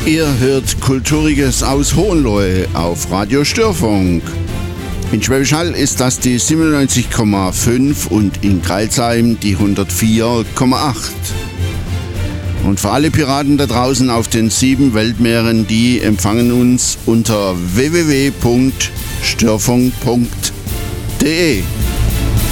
Ihr hört Kulturiges aus Hohenlohe auf Radio Störfunk. In Schwäbisch Hall ist das die 97,5 und in Crailsheim die 104,8. Und für alle Piraten da draußen auf den 7 Weltmeeren, die empfangen uns unter www.störfunk.de.